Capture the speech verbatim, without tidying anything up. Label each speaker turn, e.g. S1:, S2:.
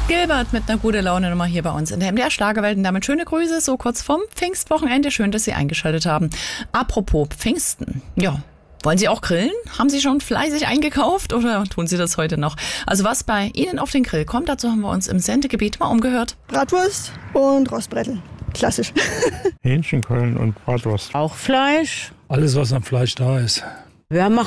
S1: Gilbert mit einer guten Laune nochmal hier bei uns in der M D R Schlagerwelt. Und damit schöne Grüße, so kurz vorm Pfingstwochenende. Schön, dass Sie eingeschaltet haben. Apropos Pfingsten, ja. Wollen Sie auch grillen? Haben Sie schon fleißig eingekauft oder tun Sie das heute noch? Also was bei Ihnen auf den Grill kommt, dazu haben wir uns im Sendegebiet mal umgehört.
S2: Bratwurst und Rostbrettel. Klassisch.
S3: Hähnchenkeulen und Bratwurst.
S4: Auch Fleisch.
S5: Alles, was am Fleisch da ist.
S4: Wir machen